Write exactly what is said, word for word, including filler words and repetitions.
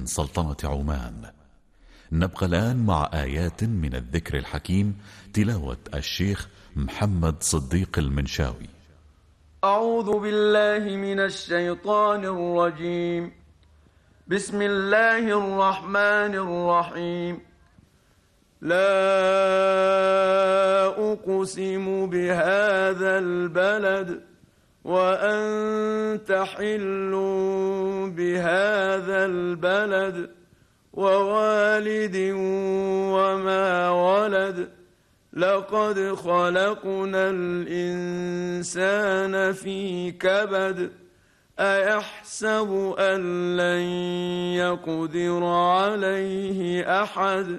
سلطنة عمان. نبقى الآن مع آيات من الذكر الحكيم، تلاوة الشيخ محمد صديق المنشاوي. أعوذ بالله من الشيطان الرجيم. بسم الله الرحمن الرحيم. لا أقسم بهذا البلد وأنت حل بهذا البلد ووالد وما ولد لقد خلقنا الإنسان في كبد أيحسب أن لن يقدر عليه أحد